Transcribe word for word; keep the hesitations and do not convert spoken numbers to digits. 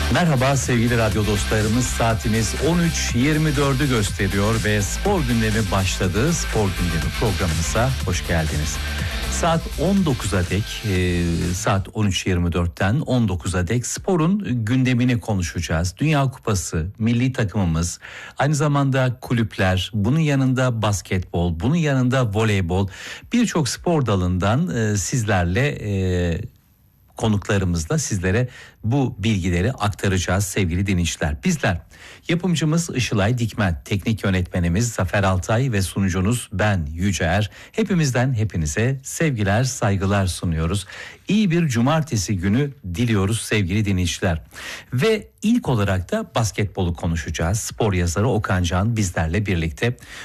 Merhaba sevgili radyo dostlarımız, saatimiz on üç yirmi dördü gösteriyor ve spor gündemi başladı. Spor gündemi programımıza hoş geldiniz. Saat on dokuza dek, e, saat on üç yirmi dörtten on dokuza dek sporun gündemini konuşacağız. Dünya Kupası, milli takımımız, aynı zamanda kulüpler, bunun yanında basketbol, bunun yanında voleybol, birçok spor dalından e, sizlerle e, konuklarımızla sizlere bu bilgileri aktaracağız sevgili dinleyiciler. Bizler yapımcımız Işılay Dikmen, teknik yönetmenimiz Zafer Altay ve sunucunuz ben Yüce Er. Hepimizden hepinize sevgiler, saygılar sunuyoruz. İyi bir cumartesi günü diliyoruz sevgili dinleyiciler. Ve ilk olarak da basketbolu konuşacağız. Spor yazarı Okan Can bizlerle birlikte.